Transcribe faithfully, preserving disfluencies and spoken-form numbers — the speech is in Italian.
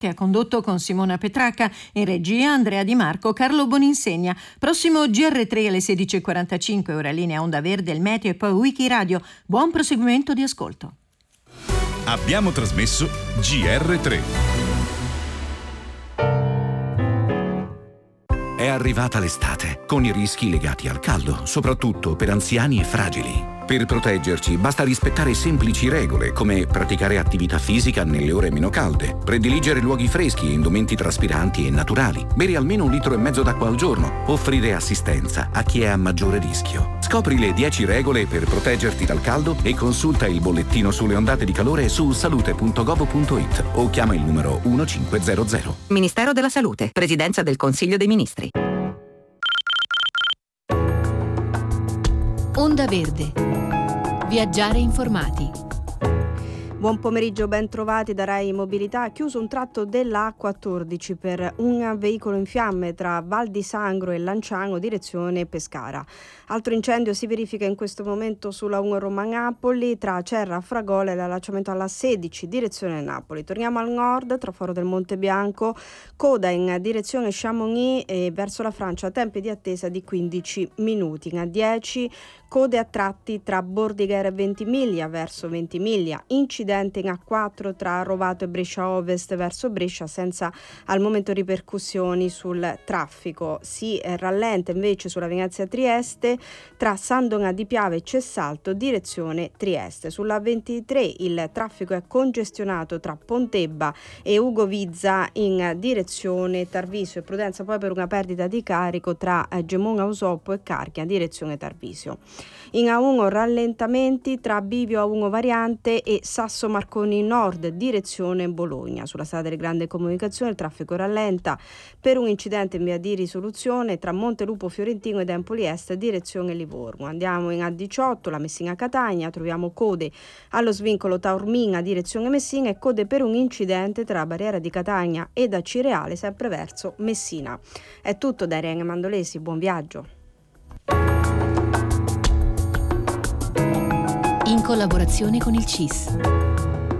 che ha condotto con Simona Petracca, in regia Andrea Di Marco, Carlo Boninsegna. Prossimo G R tre alle sedici e quarantacinque, ora linea Onda Verde, il meteo e poi Wikiradio. Buon proseguimento di ascolto. Abbiamo trasmesso G R tre. È arrivata l'estate, con i rischi legati al caldo, soprattutto per anziani e fragili. Per proteggerci basta rispettare semplici regole, come praticare attività fisica nelle ore meno calde, prediligere luoghi freschi e indumenti traspiranti e naturali, bere almeno un litro e mezzo d'acqua al giorno, offrire assistenza a chi è a maggiore rischio. Scopri le dieci regole per proteggerti dal caldo e consulta il bollettino sulle ondate di calore su salute punto gov punto it o chiama il numero uno cinque zero zero. Ministero della Salute, Presidenza del Consiglio dei Ministri. Onda Verde. Viaggiare informati. Buon pomeriggio, ben trovati da Rai Mobilità. Chiuso un tratto della A quattordici per un veicolo in fiamme tra Val di Sangro e Lanciano, direzione Pescara. Altro incendio si verifica in questo momento sulla uno Roma-Napoli tra Cerra Fragola e l'allacciamento alla sedici, direzione Napoli. Torniamo al nord, tra Foro del Monte Bianco, coda in direzione Chamonix e verso la Francia, tempi di attesa di quindici minuti. In A dieci, code a tratti tra Bordighera e Ventimiglia verso Ventimiglia. Incidente in A quattro tra Rovato e Brescia Ovest verso Brescia, senza al momento ripercussioni sul traffico. Si rallenta invece sulla Venezia Trieste tra Sandona di Piave e Cessalto, direzione Trieste. Sulla ventitré il traffico è congestionato tra Pontebba e Ugo Vizza in direzione Tarvisio, e prudenza poi per una perdita di carico tra Gemona Usoppo e Carchia, direzione Tarvisio. In A uno rallentamenti tra Bivio A uno variante e Sasso Marconi Nord, direzione Bologna. Sulla strada delle grandi comunicazioni il traffico rallenta per un incidente in via di risoluzione tra Montelupo Fiorentino ed Empoli Est, direzione Livorno. Andiamo in A diciotto, la Messina Catania, troviamo code allo svincolo Taormina, direzione Messina, e code per un incidente tra Barriera di Catania ed Acireale, sempre verso Messina. È tutto da Irene Mandolesi, buon viaggio. In collaborazione con il C I S.